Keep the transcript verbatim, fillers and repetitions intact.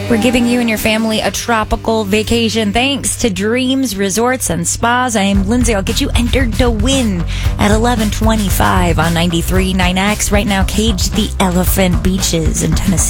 We're giving you and your family a tropical vacation thanks to Dreams Resorts and Spas. I am Lindsay. I'll get you entered to win at eleven twenty-five on ninety-three point nine X. Right now, Cage the Elephant Beaches in Tennessee.